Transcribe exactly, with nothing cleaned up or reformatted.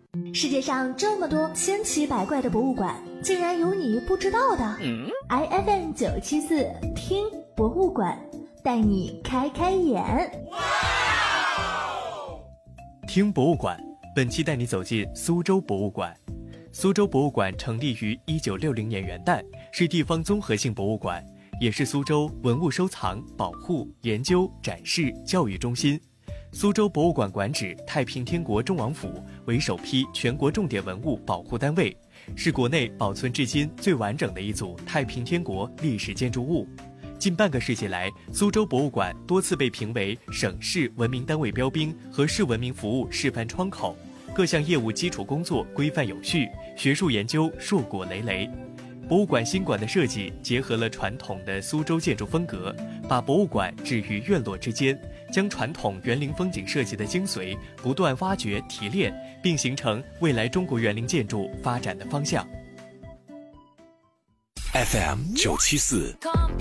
世界上这么多千奇百怪的博物馆，竟然有你不知道的。嗯、I F M 九七四听博物馆，带你开开眼。 听博物馆，本期带你走进苏州博物馆。苏州博物馆成立于一九六零年元旦，是地方综合性博物馆，也是苏州文物收藏、保护、研究、展示、教育中心。苏州博物馆馆址太平天国中王府为首批全国重点文物保护单位，是国内保存至今最完整的一组太平天国历史建筑物。近半个世纪来，苏州博物馆多次被评为省市文明单位标兵和市文明服务示范窗口，各项业务基础工作规范有序，学术研究硕果累累。博物馆新馆的设计结合了传统的苏州建筑风格，把博物馆置于院落之间，将传统园林风景设计的精髓不断挖掘提炼，并形成未来中国园林建筑发展的方向。 F M 九七四